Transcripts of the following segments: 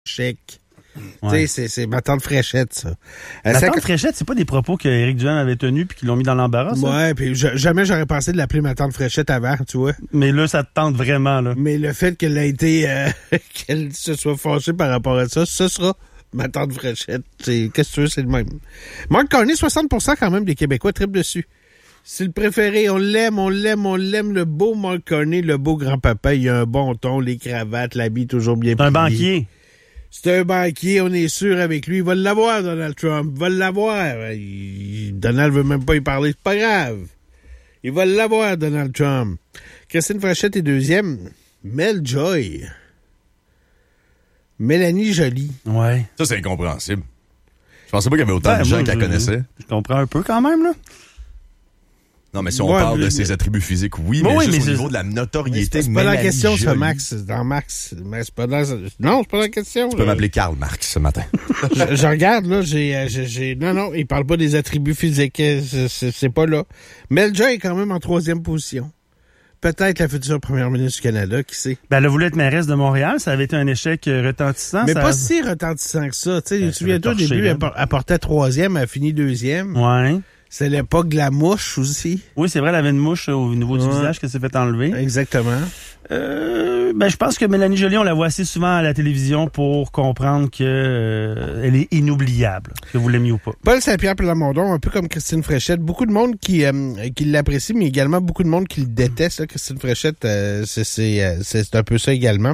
chèque. Ouais. Tu sais, c'est ma tante Fréchette, ça. La tante Fréchette, c'est pas des propos qu'Éric Duhem avait tenus puis qu'ils l'ont mis dans l'embarras, ça? Ouais, puis jamais j'aurais pensé de l'appeler ma tante Fréchette avant, tu vois. Mais là, ça te tente vraiment, là. Mais le fait qu'elle a été, qu'elle se soit fâchée par rapport à ça, ce sera ma tante Fréchette. Qu'est-ce que tu veux, c'est le même. Mark Carney, 60% quand même des Québécois trippent dessus. C'est le préféré, on l'aime, le beau Mark Carney, le beau grand-papa, il a un bon ton, les cravates, l'habit toujours bien plié. Un banquier. C'est un banquier, on est sûr avec lui. Il va l'avoir, Donald Trump. Il va l'avoir. Donald veut même pas y parler. C'est pas grave. Il va l'avoir, Donald Trump. Christine Fréchette est deuxième. Mel Joy. Mélanie Joly. Ouais. Ça, c'est incompréhensible. Je pensais pas qu'il y avait autant de gens qui la connaissaient. Je comprends un peu quand même, là. Non, mais si on parle de ses attributs physiques, oui, mais juste au niveau de la notoriété. C'est pas la question, ça, Max. C'est dans Max. Mais c'est pas dans... Non, c'est pas la question. Tu peux m'appeler Karl Marx ce matin. je regarde, là, Non, il parle pas des attributs physiques. C'est pas là. Mel Joy est quand même en 3e position. Peut-être la future première ministre du Canada, qui sait. Ben, elle a voulu être mairesse de Montréal. Ça avait été un échec retentissant. Mais ça pas si retentissant que ça. Tu sais, tu souviens-toi, au début, elle portait 3e, elle a fini 2e. Ouais. C'est l'époque de la mouche aussi. Oui, c'est vrai, elle avait une mouche au niveau du visage qui s'est fait enlever. Exactement. Ben, je pense que Mélanie Joly, on la voit assez souvent à la télévision pour comprendre que elle est inoubliable, que vous l'aimiez ou pas. Paul Saint-Pierre Plamondon, un peu comme Christine Fréchette, beaucoup de monde qui l'apprécie, mais également beaucoup de monde qui le déteste. Là. Christine Fréchette, c'est un peu ça également.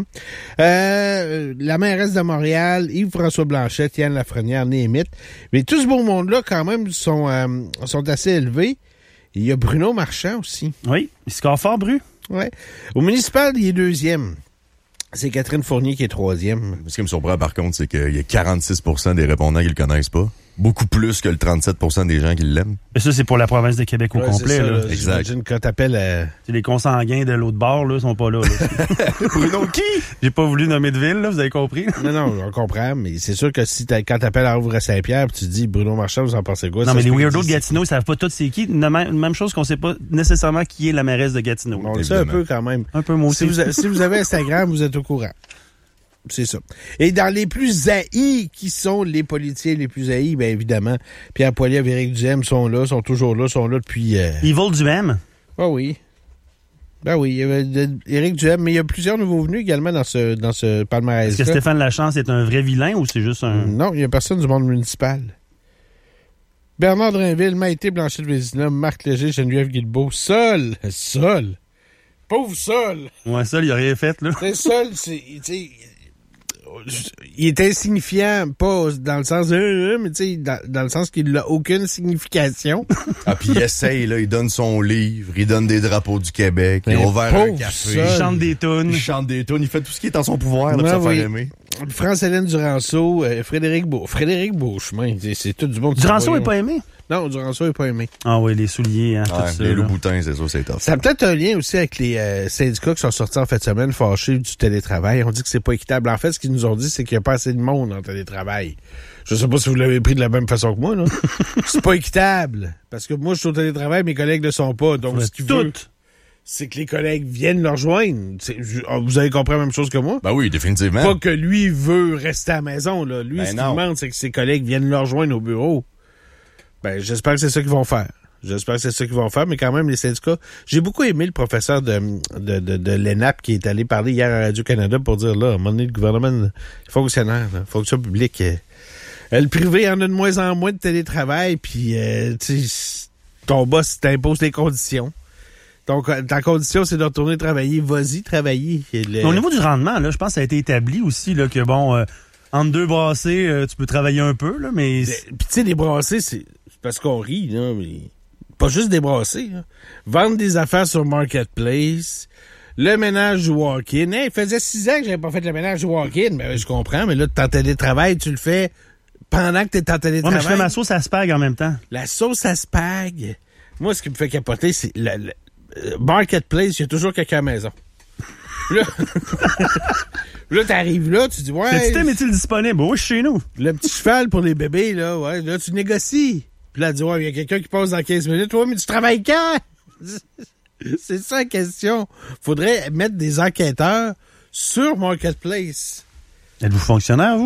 La mairesse de Montréal, Yves-François Blanchette, Yann Lafrenière, Némite. Mais tout ce beau monde-là, quand même, sont assez élevés. Il y a Bruno Marchand aussi. Oui, il score fort, Bru. Ouais. Au municipal, il est 2e. C'est Catherine Fournier qui est 3e. Ce qui me surprend, par contre, c'est qu'il y a 46% des répondants qui le connaissent pas. Beaucoup plus que le 37% des gens qui l'aiment. Mais ça, c'est pour la province de Québec au complet. Ça, là. Exact. J'imagine quand t'appelles... Les consanguins de l'autre bord, là, sont pas là. Bruno qui? J'ai pas voulu nommer de ville, là, vous avez compris? Non, on comprend, mais c'est sûr que si quand t'appelles à Rouvray-Saint-Pierre, tu dis Bruno Marchand, vous en pensez quoi? Non, mais les weirdos de Gatineau, ils savent pas tous c'est qui. Même chose qu'on sait pas nécessairement qui est la mairesse de Gatineau. On le sait un peu quand même. Un peu moi aussi. Si vous avez Instagram, vous êtes au courant. C'est ça. Et dans les plus haïs, qui sont les politiciens les plus haïs, bien évidemment, Pierre Poilievre et Éric Duhem sont toujours là depuis... Yvon Duhem? Ah oui. Ben oui, il y avait Éric Duhem, mais il y a plusieurs nouveaux venus également dans ce palmarès. Est-ce que Stéphane Lachance est un vrai vilain ou c'est juste un... Non, il n'y a personne du monde municipal. Bernard Drainville, Maïté Blanchet-Vézina, Marc Léger, Geneviève Guilbeault, Sol. Pauvre Sol. Ouais, Sol, il a rien fait, là. C'est Sol, il est insignifiant, pas dans le sens mais tu sais, dans le sens qu'il n'a aucune signification. Ah, puis il essaye, là, il donne son livre, il donne des drapeaux du Québec, il a ouvert un café. Il chante des tunes. Il fait tout ce qui est en son pouvoir, là, pour se faire aimer. France-Hélène Duranceau, Frédéric Beauchemin, c'est tout du bon. Duranceau n'est pas aimé? Non, Duranceau n'est pas aimé. Ah oui, les souliers, hein, ouais, tout ça. Les loups-boutins, c'est ça, c'est top. Ça a peut-être un lien aussi avec les syndicats qui sont sortis en fin de semaine fâchés du télétravail. On dit que c'est pas équitable. En fait, ce qu'ils nous ont dit, c'est qu'il n'y a pas assez de monde en télétravail. Je sais pas si vous l'avez pris de la même façon que moi, là. C'est pas équitable. Parce que moi, je suis au télétravail, mes collègues ne le sont pas. Donc, ce qu'ils veulent, c'est que les collègues viennent le rejoindre. Vous avez compris la même chose que moi? Ben oui, définitivement. Pas que lui veut rester à la maison, là. Lui, ce qu'il demande, c'est que ses collègues viennent le rejoindre au bureau. Ben, j'espère que c'est ça qu'ils vont faire. Mais quand même, les syndicats... J'ai beaucoup aimé le professeur de l'ENAP qui est allé parler hier à Radio-Canada pour dire, là, à un moment donné, le gouvernement, fonctionnaire, fonction publique, le privé en a de moins en moins de télétravail, puis, tu sais, ton boss t'impose les conditions. Donc, ta condition, c'est de retourner travailler. Vas-y, travailler. Au niveau du rendement, là, je pense que ça a été établi aussi, là, que bon, entre deux brassées, tu peux travailler un peu, là, mais... Puis, tu sais, les brassées, c'est parce qu'on rit, là, mais pas juste des brassées, là. Vendre des affaires sur Marketplace, le ménage du walk-in. Hey, il faisait 6 ans que j'avais pas fait le ménage du walk-in. Ben, je comprends, mais là, t'es en télétravail, tu le fais pendant que t'es en télétravail. Ouais, mais je fais ma sauce à spag en même temps. La sauce à spag. Moi, ce qui me fait capoter, c'est Marketplace, il y a toujours quelqu'un à la maison. Là, t'arrives là, tu dis, ouais. Le système est-il disponible? Oui, chez nous. Le petit cheval pour les bébés, là, ouais. Là, tu négocies. Puis là, tu dis, ouais, il y a quelqu'un qui passe dans 15 minutes. Ouais, mais tu travailles quand? C'est ça la question. Faudrait mettre des enquêteurs sur Marketplace. Êtes-vous fonctionnaire, vous?